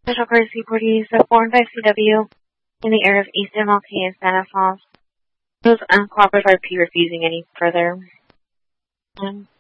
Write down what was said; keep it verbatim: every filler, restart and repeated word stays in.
Special courtesy parties of four and five C W in the area of East M L K and Santa Falls. Those uncooperative R P refusing any further. Um,